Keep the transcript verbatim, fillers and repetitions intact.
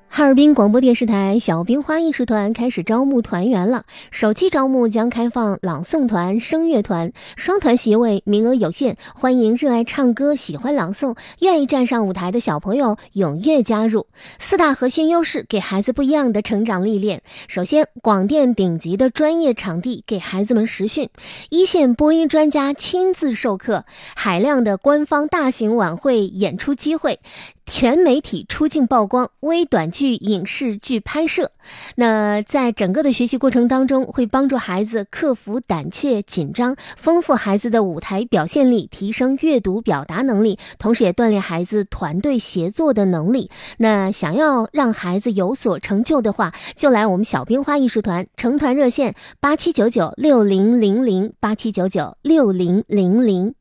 哈尔滨广播电视台小冰花艺术团开始招募团员了，首期招募将开放朗诵团、声乐团，双团席位，名额有限，欢迎热爱唱歌、喜欢朗诵、愿意站上舞台的小朋友踊跃加入。四大核心优势给孩子不一样的成长历练。首先，广电顶级的专业场地给孩子们实训，一线播音专家亲自授课，海量的官方大型晚会演出机会，全媒体出镜曝光，微短剧、影视剧拍摄。那在整个的学习过程当中，会帮助孩子克服胆怯、紧张，丰富孩子的舞台表现力，提升阅读表达能力，同时也锻炼孩子团队协作的能力。那想要让孩子有所成就的话，就来我们小冰花艺术团，成团热线八七九九六零零零八七九九六零零零。